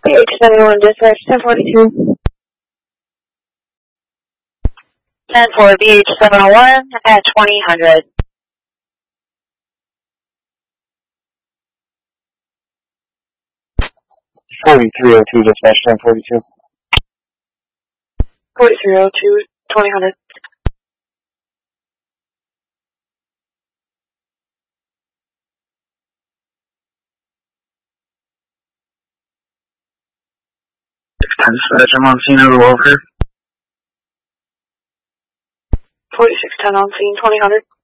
PH71 dispatch 1042. 10-4 BH701 at 2000. .4302 dispatch 1042. 4302 2000. Dispatch, I'm on scene over welfare. 4610 on scene 2000.